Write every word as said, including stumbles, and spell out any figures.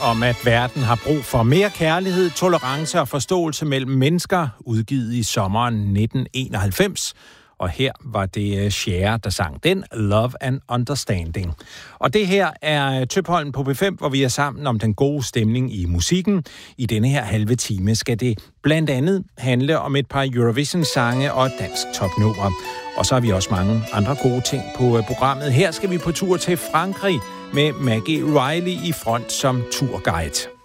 om, at verden har brug for mere kærlighed, tolerance og forståelse mellem mennesker, udgivet i sommeren nitten enoghalvfems. Og her var det Cher, der sang den, Love and Understanding. Og det her er Tøpholm på P fem, hvor vi er sammen om den gode stemning i musikken. I denne her halve time skal det blandt andet handle om et par Eurovision-sange og dansk topnummer. Og så har vi også mange andre gode ting på programmet. Her skal vi på tur til Frankrig med Maggie Reilly i front som turguide.